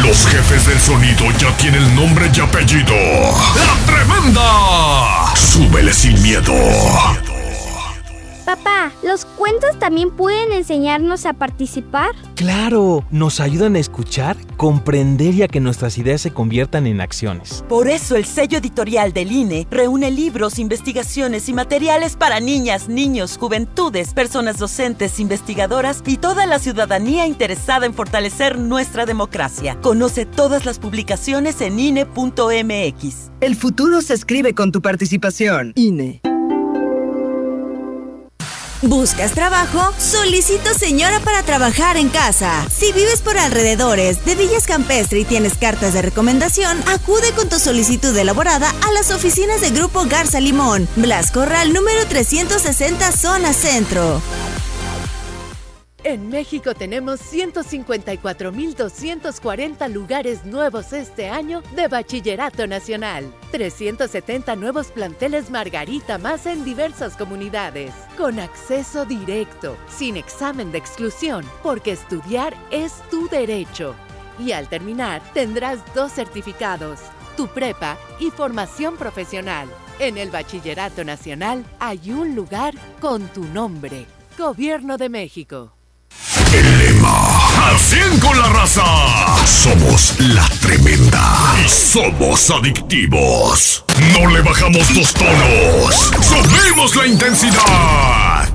Los jefes del sonido ya tienen nombre y apellido. ¡La Tremenda! Súbele sin miedo. Papá, ¿los cuentos también pueden enseñarnos a participar? ¡Claro! Nos ayudan a escuchar, comprender y a que nuestras ideas se conviertan en acciones. Por eso el sello editorial del INE reúne libros, investigaciones y materiales para niñas, niños, juventudes, personas docentes, investigadoras y toda la ciudadanía interesada en fortalecer nuestra democracia. Conoce todas las publicaciones en INE.mx. El futuro se escribe con tu participación. INE. ¿Buscas trabajo? Solicito señora para trabajar en casa. Si vives por alrededores de Villas Campestre y tienes cartas de recomendación, acude con tu solicitud elaborada a las oficinas de Grupo Garza Limón, Blas Corral número 360, zona centro. En México tenemos 154,240 lugares nuevos este año de Bachillerato Nacional. 370 nuevos planteles Margarita Más en diversas comunidades, con acceso directo, sin examen de exclusión, porque estudiar es tu derecho. Y al terminar, tendrás 2 certificados, tu prepa y formación profesional. En el Bachillerato Nacional hay un lugar con tu nombre. Gobierno de México. El lema: al 100 con la raza. Somos la Tremenda y somos adictivos. No le bajamos los tonos, subimos la intensidad.